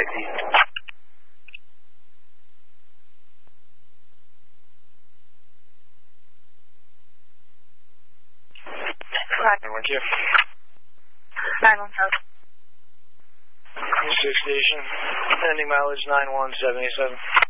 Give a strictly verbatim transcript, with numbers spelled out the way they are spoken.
sixty. nine one two. nine one seven. Six station. Ending mileage nine one seven eight seven.